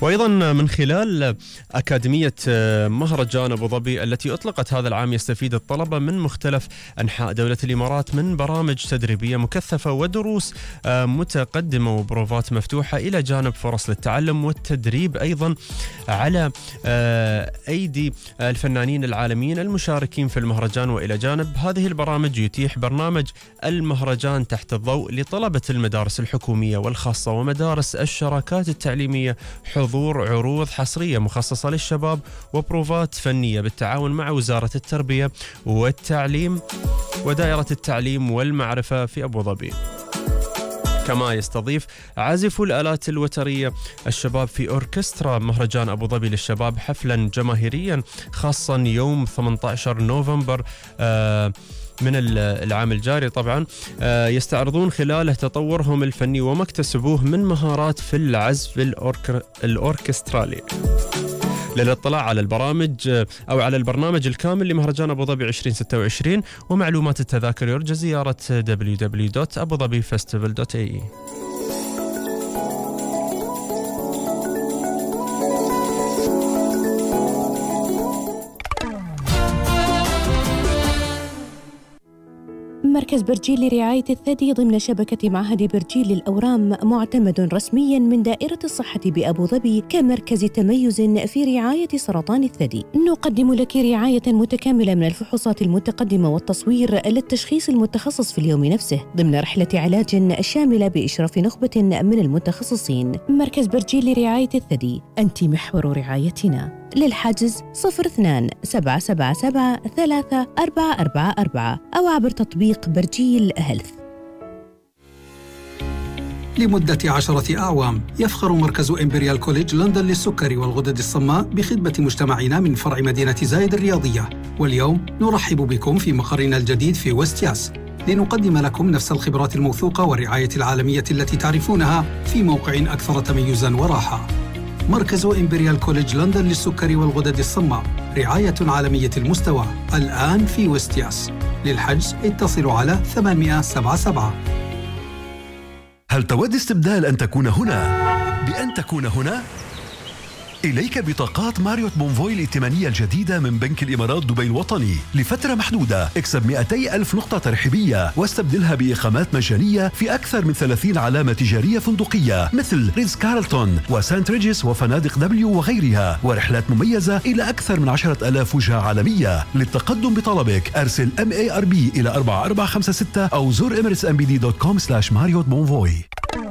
وأيضا من خلال أكاديمية مهرجان أبو ظبي التي أطلقت هذا العام يستفيد الطلبة من مختلف أنحاء دولة الإمارات من برامج تدريبية مكثفة ودروس متقدمة وبروفات مفتوحة، إلى جانب فرص للتعلم والتدريب أيضا على أيدي الفنانين العالميين المشاركين في المهرجان. وإلى جانب هذه البرامج يتيح برنامج المهرجان تحت الضوء لطلبة المدارس الحكومية والخاصة ومدارس الشراكات التعليمية حضور عروض حصرية مخصصة للشباب وبروفات فنية بالتعاون مع وزارة التربية والتعليم ودائرة التعليم والمعرفة في أبو ظبي. كما يستضيف عازفو الآلات الوترية الشباب في أوركسترا مهرجان أبو ظبي للشباب حفلا جماهيريا خاصا يوم 18 نوفمبر من العام الجاري طبعا، يستعرضون خلاله تطورهم الفني وما اكتسبوه من مهارات في العزف الأوركسترالي. للاطلاع على البرامج أو على البرنامج الكامل لمهرجان أبو ظبي 2026 ومعلومات التذاكر يرجى زيارة www.abudhabifestival.ae. مركز برجيل لرعاية الثدي ضمن شبكة معهد برجيل للأورام معتمد رسمياً من دائرة الصحة بأبو ظبي كمركز تميز في رعاية سرطان الثدي. نقدم لك رعاية متكاملة من الفحوصات المتقدمة والتصوير للتشخيص المتخصص في اليوم نفسه ضمن رحلة علاج شاملة بإشراف نخبة من المتخصصين. مركز برجيل لرعاية الثدي، أنت محور رعايتنا. للحجز 02-777-3444 أو عبر تطبيق برجيل هيلث. لمدة 10 أعوام يفخر مركز إمبريال كوليج لندن للسكري والغدد الصماء بخدمة مجتمعنا من فرع مدينة زايد الرياضية، واليوم نرحب بكم في مقرنا الجديد في ويست ياس لنقدم لكم نفس الخبرات الموثوقة والرعاية العالمية التي تعرفونها في موقع أكثر تميزاً وراحة. مركز إمبريال كوليج لندن للسكري والغدد الصماء، رعاية عالمية المستوى، الآن في ويست ياس. للحجز اتصلوا على 877. هل تود استبدال أن تكون هنا بأن تكون هنا؟ إليك بطاقات ماريوت بونفوي الائتمانية الجديدة من بنك الإمارات دبي الوطني لفترة محدودة. اكسب 200,000 نقطة ترحيبية واستبدلها بإقامات مجانية في أكثر من 30 علامة تجارية فندقية مثل ريتز كارلتون وسانت ريجيس وفنادق دبليو وغيرها، ورحلات مميزة إلى أكثر من 10,000 وجهة عالمية. للتقدم بطلبك أرسل MARB إلى 4456 أو زور emirates mbd.com/marriott bonvoy.